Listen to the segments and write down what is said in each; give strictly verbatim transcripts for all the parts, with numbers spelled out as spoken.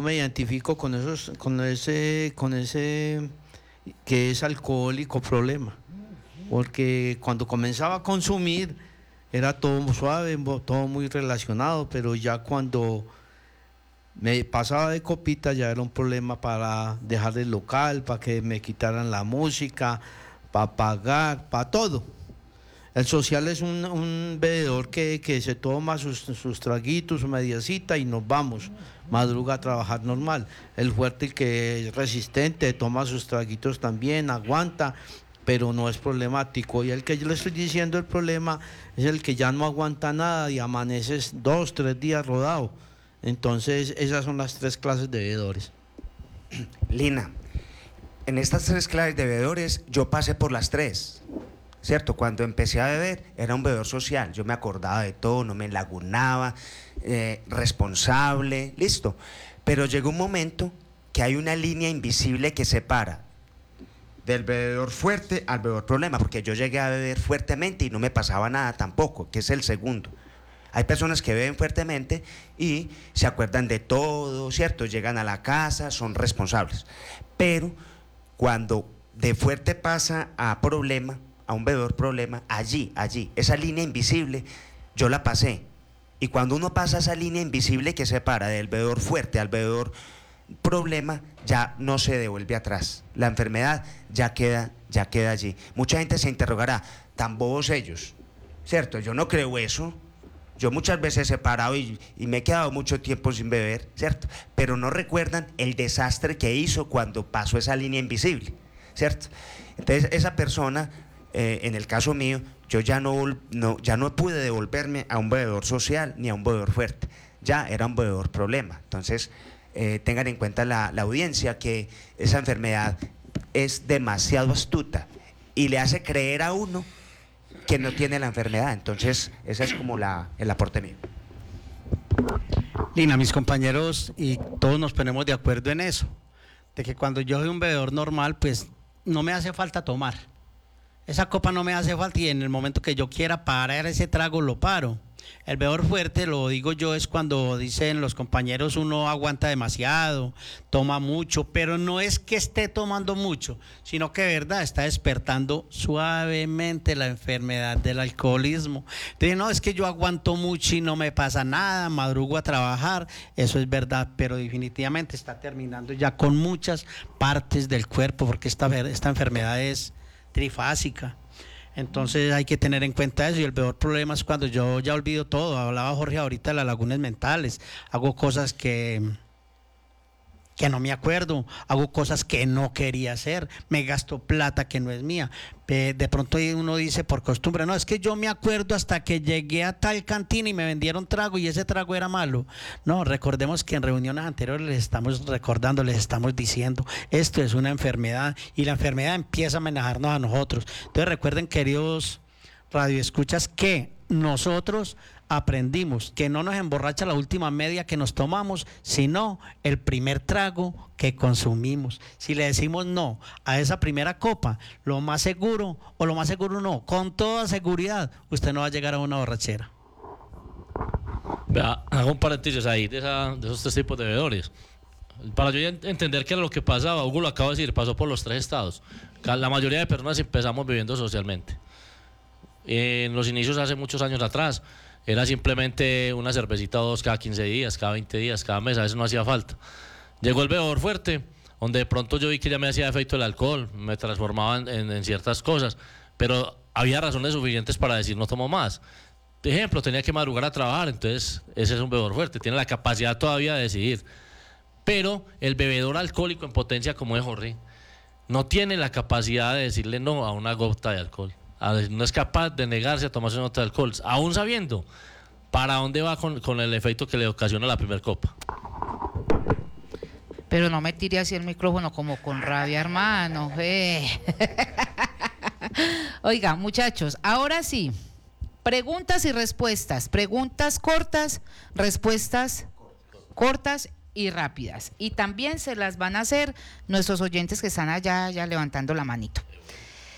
me identifico con esos, con ese, con ese que es alcohólico problema, porque cuando comenzaba a consumir era todo suave, todo muy relacionado, pero ya cuando me pasaba de copita ya era un problema para dejar el local, para que me quitaran la música, para pagar, para todo. El social es un, un bebedor que, que se toma sus, sus traguitos, su mediacita y nos vamos, madruga a trabajar normal. El fuerte, el que es resistente, toma sus traguitos también, aguanta, pero no es problemático. Y el que yo le estoy diciendo el problema es el que ya no aguanta nada y amaneces dos, tres días rodado. Entonces esas son las tres clases de bebedores. Lina, en estas tres clases de bebedores yo pasé por las tres, ¿cierto? Cuando empecé a beber era un bebedor social, yo me acordaba de todo, no me lagunaba, eh, responsable, listo. Pero llegó un momento que hay una línea invisible que separa del bebedor fuerte al bebedor problema, porque yo llegué a beber fuertemente y no me pasaba nada tampoco, que es el segundo. Hay personas que beben fuertemente y se acuerdan de todo, ¿cierto? Llegan a la casa, son responsables. Pero cuando de fuerte pasa a problema, a un bebedor problema, allí, allí, esa línea invisible, yo la pasé. Y cuando uno pasa esa línea invisible que separa del bebedor fuerte al bebedor problema, ya no se devuelve atrás. La enfermedad ya queda, ya queda allí. Mucha gente se interrogará, tan bobos ellos, ¿cierto? Yo no creo eso. Yo muchas veces he parado y, y me he quedado mucho tiempo sin beber, ¿cierto? Pero no recuerdan el desastre que hizo cuando pasó esa línea invisible, ¿cierto? Entonces esa persona, eh, en el caso mío, yo ya no, no, ya no pude devolverme a un bebedor social ni a un bebedor fuerte, ya era un bebedor problema. Entonces eh, tengan en cuenta la, la audiencia que esa enfermedad es demasiado astuta y le hace creer a uno que no tiene la enfermedad. Entonces ese es como la, el aporte mío. Lina, mis compañeros y todos nos ponemos de acuerdo en eso, de que cuando yo soy un bebedor normal, pues no me hace falta tomar, esa copa no me hace falta y en el momento que yo quiera parar ese trago lo paro. El bebedor fuerte, lo digo yo, es cuando dicen los compañeros uno aguanta demasiado, toma mucho, pero no es que esté tomando mucho, sino que de verdad está despertando suavemente la enfermedad del alcoholismo. Entonces, no, es que yo aguanto mucho y no me pasa nada, madrugo a trabajar, eso es verdad, pero definitivamente está terminando ya con muchas partes del cuerpo, porque esta, esta enfermedad es trifásica. Entonces hay que tener en cuenta eso, y el peor problema es cuando yo ya olvido todo. Hablaba Jorge ahorita de las lagunas mentales, hago cosas que, que no me acuerdo, hago cosas que no quería hacer, me gasto plata que no es mía. De pronto uno dice por costumbre, no, es que yo me acuerdo hasta que llegué a tal cantina y me vendieron trago y ese trago era malo. No, recordemos que en reuniones anteriores les estamos recordando, les estamos diciendo, esto es una enfermedad y la enfermedad empieza a amenazarnos a nosotros. Entonces recuerden, queridos radioescuchas, que nosotros aprendimos que no nos emborracha la última media que nos tomamos, sino el primer trago que consumimos. Si le decimos no a esa primera copa, lo más seguro, o lo más seguro no, con toda seguridad, usted no va a llegar a una borrachera. Vea, hago un paréntesis ahí de, esa, de esos tres tipos de bebedores. Para yo entender qué era lo que pasaba, Hugo lo acaba de decir, pasó por los tres estados. La mayoría de personas empezamos viviendo socialmente. En los inicios, hace muchos años atrás, era simplemente una cervecita o dos cada quince días, cada veinte días, cada mes, a veces no hacía falta. Llegó el bebedor fuerte, donde de pronto yo vi que ya me hacía efecto el alcohol, me transformaba en, en, en ciertas cosas, pero había razones suficientes para decir no tomo más. De ejemplo, tenía que madrugar a trabajar, entonces ese es un bebedor fuerte, tiene la capacidad todavía de decidir. Pero el bebedor alcohólico en potencia como es Jorge, no tiene la capacidad de decirle no a una gota de alcohol. No es capaz de negarse a tomarse una gota de alcohol, aún sabiendo para dónde va con, con el efecto que le ocasiona la primera copa. Pero no me tire así el micrófono como con rabia, hermano. Eh. Oiga, muchachos, ahora sí, preguntas y respuestas. Preguntas cortas, respuestas cortas y rápidas. Y también se las van a hacer nuestros oyentes que están allá ya levantando la manito.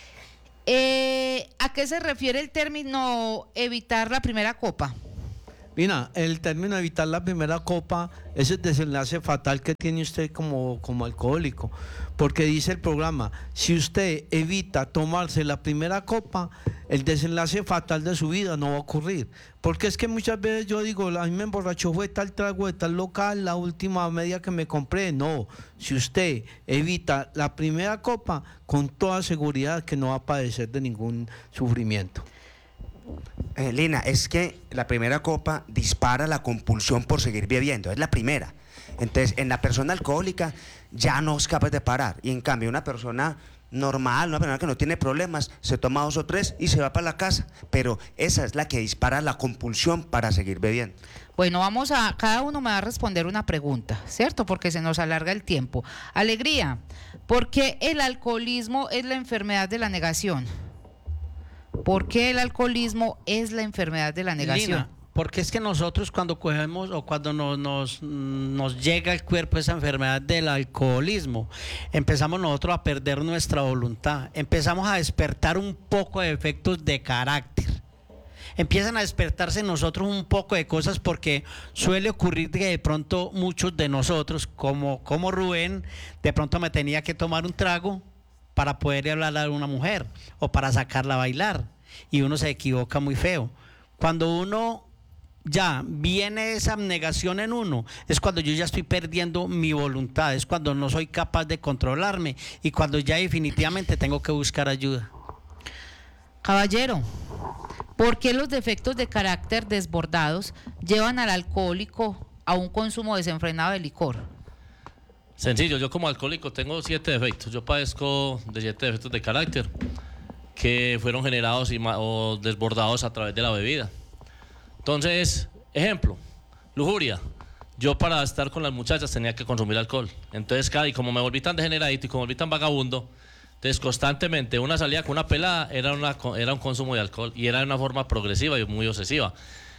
Eh, ¿A qué se refiere el término evitar la primera copa? Mira, el término evitar la primera copa es el desenlace fatal que tiene usted como, como alcohólico, porque dice el programa, si usted evita tomarse la primera copa, el desenlace fatal de su vida no va a ocurrir, porque es que muchas veces yo digo, a mí me emborrachó fue tal trago de tal local, la última media que me compré. No, si usted evita la primera copa, con toda seguridad que no va a padecer de ningún sufrimiento. Eh, Lina, es que la primera copa dispara la compulsión por seguir bebiendo, es la primera. Entonces, en la persona alcohólica ya no es capaz de parar. Y en cambio, una persona normal, una persona que no tiene problemas, se toma dos o tres y se va para la casa. Pero esa es la que dispara la compulsión para seguir bebiendo. Bueno, vamos a, cada uno me va a responder una pregunta, ¿cierto? Porque se nos alarga el tiempo. Alegría, ¿por qué el alcoholismo es la enfermedad de la negación? ¿Por qué el alcoholismo es la enfermedad de la negación? Lina, porque es que nosotros cuando cogemos o cuando nos, nos, nos llega al cuerpo esa enfermedad del alcoholismo, empezamos nosotros a perder nuestra voluntad, empezamos a despertar un poco de efectos de carácter. Empiezan a despertarse en nosotros un poco de cosas, porque suele ocurrir que de pronto muchos de nosotros, como, como Rubén, de pronto me tenía que tomar un trago para poder hablar a una mujer o para sacarla a bailar, y uno se equivoca muy feo. Cuando uno ya viene esa abnegación en uno, es cuando yo ya estoy perdiendo mi voluntad, es cuando no soy capaz de controlarme y cuando ya definitivamente tengo que buscar ayuda. Caballero, ¿por qué los defectos de carácter desbordados llevan al alcohólico a un consumo desenfrenado de licor? Sencillo, yo como alcohólico tengo siete defectos. Yo padezco de siete defectos de carácter que fueron generados y o desbordados a través de la bebida. Entonces, ejemplo, lujuria. Yo para estar con las muchachas tenía que consumir alcohol. Entonces, cada, y como me volví tan degeneradito y como me volví tan vagabundo, entonces constantemente una salida con una pelada era, una, era un consumo de alcohol, y era de una forma progresiva y muy obsesiva.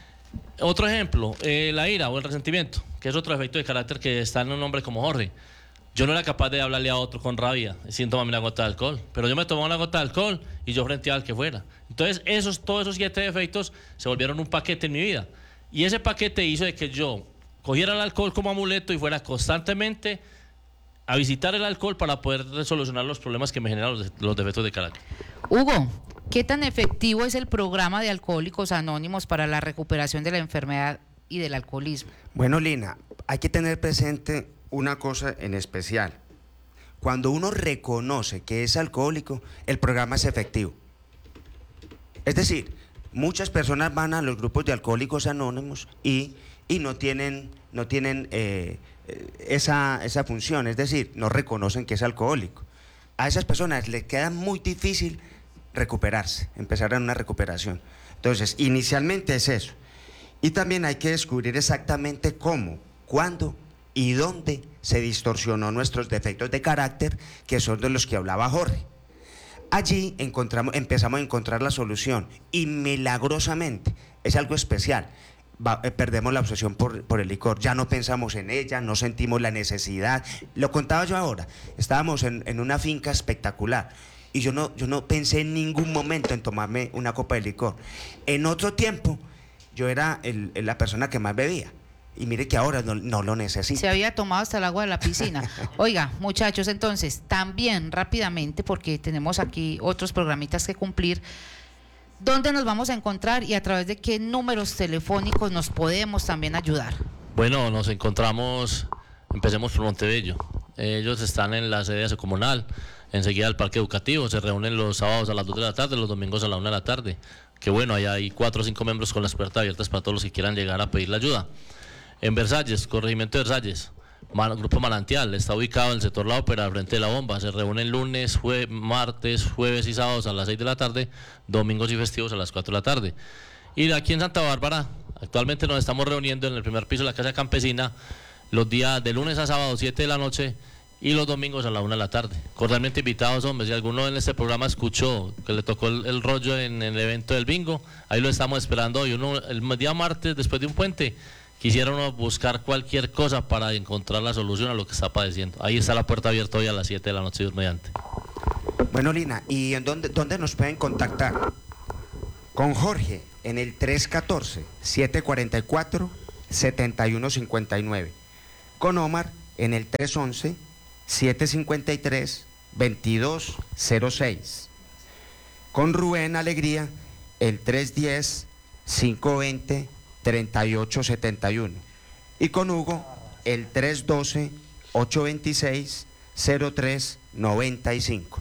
Otro ejemplo, eh, la ira o el resentimiento, que es otro efecto de carácter que está en un hombre como Jorge. Yo no era capaz de hablarle a otro con rabia sin tomarme una gota de alcohol, pero yo me tomaba una gota de alcohol y yo frenteaba al que fuera. Entonces esos, todos esos siete defectos se volvieron un paquete en mi vida, y ese paquete hizo de que yo cogiera el alcohol como amuleto y fuera constantemente a visitar el alcohol para poder solucionar los problemas que me generan los, los defectos de carácter. Hugo, ¿qué tan efectivo es el programa de Alcohólicos Anónimos para la recuperación de la enfermedad y del alcoholismo? Bueno, Lina, hay que tener presente una cosa en especial. Cuando uno reconoce que es alcohólico, el programa es efectivo. Es decir, muchas personas van a los grupos de Alcohólicos Anónimos y, y no tienen, no tienen eh, esa, esa función, es decir, no reconocen que es alcohólico. A esas personas les queda muy difícil recuperarse, empezar en una recuperación. Entonces, inicialmente es eso. Y también hay que descubrir exactamente cómo, cuándo y dónde se distorsionó nuestros defectos de carácter, que son de los que hablaba Jorge. Allí encontramos, empezamos a encontrar la solución, y milagrosamente, es algo especial, va, eh, perdemos la obsesión por, por el licor, ya no pensamos en ella, no sentimos la necesidad. Lo contaba yo ahora, estábamos en, en una finca espectacular, y yo no, yo no pensé en ningún momento en tomarme una copa de licor. En otro tiempo, yo era el, la persona que más bebía. Y mire que ahora no, no lo necesito. Se había tomado hasta el agua de la piscina. Oiga, muchachos, entonces, también rápidamente, porque tenemos aquí otros programitas que cumplir, ¿dónde nos vamos a encontrar y a través de qué números telefónicos nos podemos también ayudar? Bueno, nos encontramos, empecemos por Montebello. Ellos están en la sede comunal, enseguida del parque educativo. Se reúnen los sábados a las dos de la tarde, los domingos a la una de la tarde. Que bueno, allá hay cuatro o cinco miembros con las puertas abiertas para todos los que quieran llegar a pedir la ayuda. En Versalles, corregimiento de Versalles, Grupo Manantial, está ubicado en el sector La Ópera, frente de la bomba. Se reúnen lunes, jue martes, jueves y sábados a las seis de la tarde, domingos y festivos a las cuatro de la tarde. Y de aquí en Santa Bárbara, actualmente nos estamos reuniendo en el primer piso de la Casa Campesina, los días de lunes a sábado, siete de la noche, y los domingos a la una de la tarde. Cordialmente invitados, hombres. Si alguno en este programa escuchó que le tocó el, el rollo en, en el evento del bingo, ahí lo estamos esperando hoy. Uno, el día martes, después de un puente, quisieron buscar cualquier cosa para encontrar la solución a lo que está padeciendo. Ahí está la puerta abierta hoy a las siete de la noche, Dios mediante. Bueno, Lina, ¿y en dónde, dónde nos pueden contactar? Con Jorge en el tres uno cuatro, siete cuatro cuatro, siete uno cinco nueve. Con Omar en el tres uno uno, siete cinco tres, dos dos cero seis. Con Rubén Alegría el tres uno cero, cinco dos cero, tres ocho siete uno. Y con Hugo el tres uno dos, ocho dos seis, cero tres nueve cinco.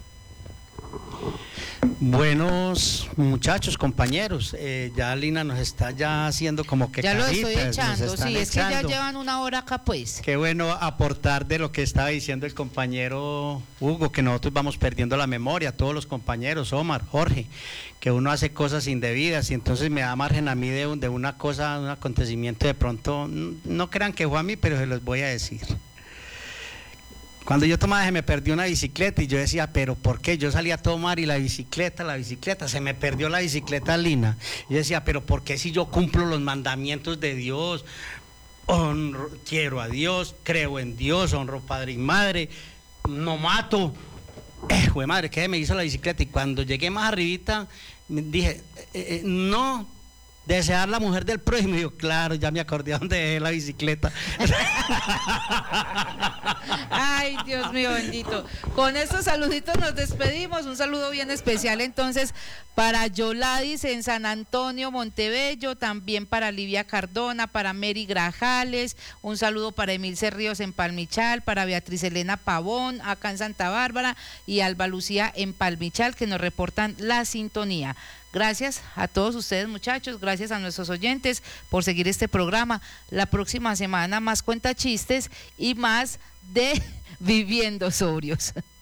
Buenos muchachos, compañeros, eh, ya Lina nos está ya haciendo como que Ya lo caritas, estoy nos echando, están sí, es que ya echando. llevan una hora acá pues. Qué bueno aportar de lo que estaba diciendo el compañero Hugo, que nosotros vamos perdiendo la memoria, todos los compañeros, Omar, Jorge, que uno hace cosas indebidas y entonces me da margen a mí de, un- de una cosa, un acontecimiento de pronto, no crean que fue a mí, pero se los voy a decir. Cuando yo tomaba se me perdió una bicicleta y yo decía, pero ¿por qué? Yo salía a tomar y la bicicleta, la bicicleta, se me perdió la bicicleta, Lina. Y yo decía, pero ¿por qué si yo cumplo los mandamientos de Dios? Honro, quiero a Dios, creo en Dios, honro padre y madre, no mato. Eh, jue madre, ¿qué me hizo la bicicleta? Y cuando llegué más arribita, me dije, eh, eh, no, desear la mujer del prójimo. Y yo, claro, ya me acordé a dónde dejé la bicicleta. Ay, Dios mío bendito. Con estos saluditos nos despedimos. Un saludo bien especial entonces para Yoladis en San Antonio, Montebello, también para Livia Cardona, para Mary Grajales, un saludo para Emilce Ríos en Palmichal, para Beatriz Elena Pavón acá en Santa Bárbara y Alba Lucía en Palmichal, que nos reportan la sintonía. Gracias a todos ustedes, muchachos, gracias a nuestros oyentes por seguir este programa. La próxima semana más cuentachistes y más de Viviendo Sobrios.